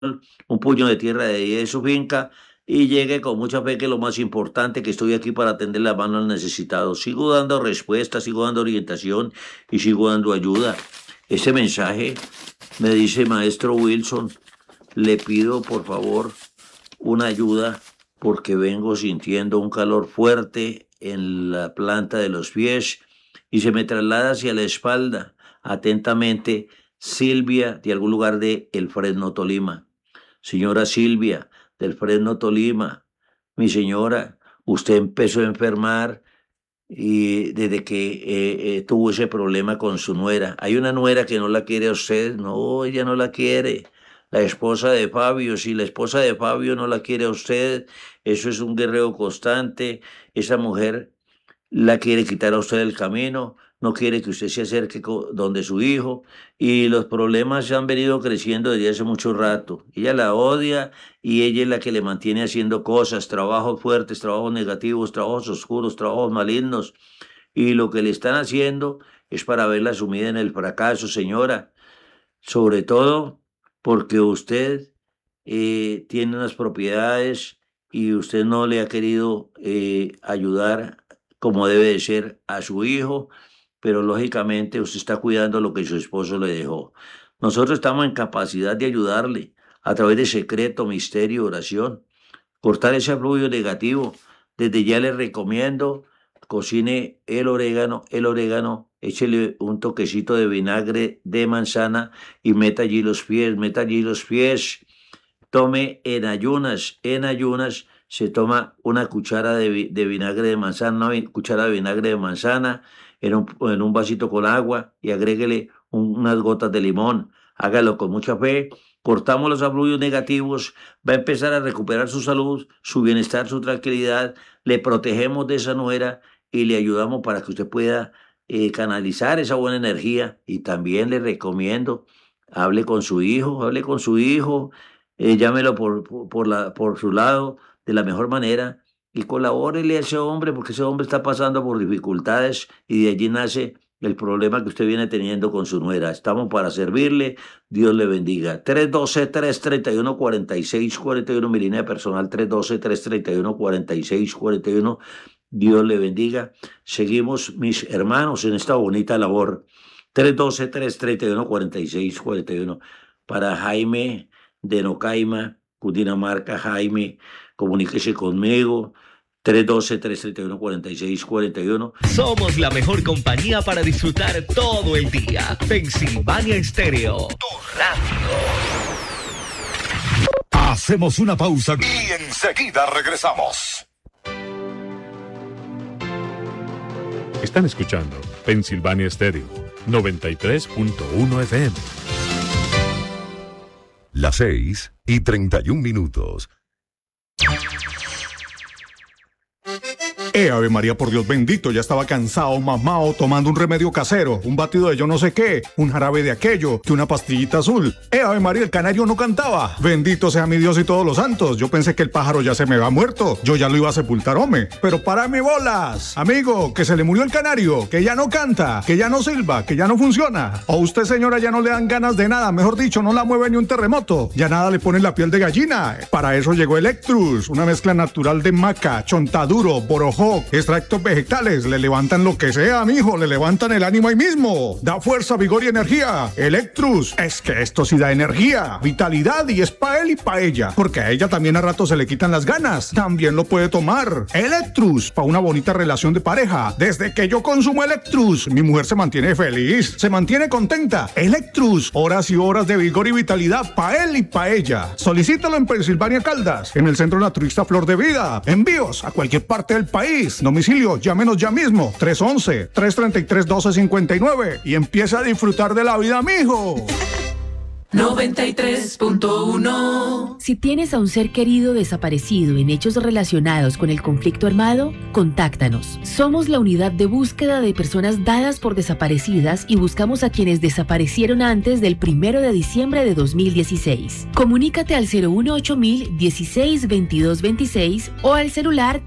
un puño de tierra de ahí de su finca y llegue con mucha fe que lo más importante, que estoy aquí para atender la mano al necesitado. Sigo dando respuestas, sigo dando orientación y sigo dando ayuda. Ese mensaje me dice, maestro Wilson, le pido por favor una ayuda porque vengo sintiendo un calor fuerte en la planta de los pies y se me traslada hacia la espalda. Atentamente, Silvia, de algún lugar de El Fresno, Tolima. Señora Silvia, del Fresno, Tolima, mi señora, usted empezó a enfermar y desde que tuvo ese problema con su nuera. Hay una nuera que no la quiere a usted, no, ella no la quiere. La esposa de Fabio, si la esposa de Fabio no la quiere a usted, eso es un guerrero constante. Esa mujer la quiere quitar a usted del camino, no quiere que usted se acerque donde su hijo, y los problemas se han venido creciendo desde hace mucho rato. Ella la odia y ella es la que le mantiene haciendo cosas, trabajos fuertes, trabajos negativos, trabajos oscuros, trabajos malignos, y lo que le están haciendo es para verla sumida en el fracaso, señora, sobre todo porque usted tiene unas propiedades y usted no le ha querido ayudar como debe de ser a su hijo, pero lógicamente usted está cuidando lo que su esposo le dejó. Nosotros estamos en capacidad de ayudarle a través de secreto, misterio, oración, cortar ese flujo negativo. Desde ya le recomiendo, cocine el orégano, échele un toquecito de vinagre de manzana y meta allí los pies. Tome en ayunas se toma una cuchara de vinagre de manzana, cuchara de vinagre de manzana en un vasito con agua y agréguele unas gotas de limón. Hágalo con mucha fe. Cortamos los afluidos negativos, va a empezar a recuperar su salud, su bienestar, su tranquilidad. Le protegemos de esa nuera y le ayudamos para que usted pueda canalizar esa buena energía. Y también le recomiendo, hable con su hijo, llámelo por su lado de la mejor manera y colabórele a ese hombre porque ese hombre está pasando por dificultades y de allí nace el problema que usted viene teniendo con su nuera. Estamos para servirle. Dios le bendiga. 312-331-4641, mi línea personal 312-331-4641. Dios le bendiga. Seguimos, mis hermanos, en esta bonita labor. 312-331-4641. Para Jaime de Nocaima, Cundinamarca, Jaime, comuníquese conmigo. 312-331-4641. Somos la mejor compañía para disfrutar todo el día. Pensilvania Estéreo, tu radio. Hacemos una pausa y enseguida regresamos. Están escuchando Pensilvania Estéreo, 93.1 FM. Las 6:31. Ave María, por Dios bendito, ya estaba cansado, mamado, tomando un remedio casero, un batido de yo no sé qué, un jarabe de aquello, que una pastillita azul. Ave María, el canario no cantaba. Bendito sea mi Dios y todos los santos. Yo pensé que el pájaro ya se me había muerto. Yo ya lo iba a sepultar, hombre. Pero para mi bolas, amigo, que se le murió el canario, que ya no canta, que ya no silba, que ya no funciona. O usted, señora, ya no le dan ganas de nada, mejor dicho, no la mueve ni un terremoto. Ya nada le pone la piel de gallina. Para eso llegó Electrus, una mezcla natural de maca, chontaduro, borojó, extractos vegetales, le levantan lo que sea, mijo, le levantan el ánimo ahí mismo. Da fuerza, vigor y energía. Electrus, es que esto sí da energía, vitalidad y es pa' él y pa' ella, porque a ella también a rato se le quitan las ganas. También lo puede tomar. Electrus, pa' una bonita relación de pareja. Desde que yo consumo Electrus, mi mujer se mantiene feliz, se mantiene contenta. Electrus, horas y horas de vigor y vitalidad pa' él y pa' ella. Solicítalo en Pensilvania Caldas, en el Centro Naturista Flor de Vida. Envíos a cualquier parte del país. Domicilio, llámenos ya mismo, 311-333-1259 y empieza a disfrutar de la vida, mijo. 93.1 Si tienes a un ser querido desaparecido en hechos relacionados con el conflicto armado, contáctanos. Somos la unidad de búsqueda de personas dadas por desaparecidas y buscamos a quienes desaparecieron antes del 1 de diciembre de 2016. Comunícate al 018.000 16 22 26 o al celular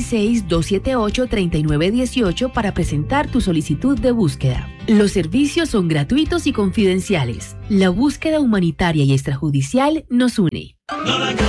316-278-3918 para presentar tu solicitud de búsqueda. Los servicios son gratuitos y confidenciales. La búsqueda humanitaria y extrajudicial nos une.